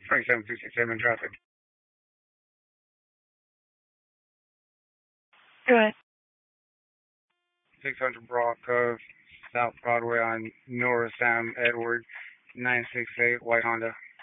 2767 traffic. Go ahead. 600 Broad Cove, South Broadway on North Sam Edward, 968 White Honda.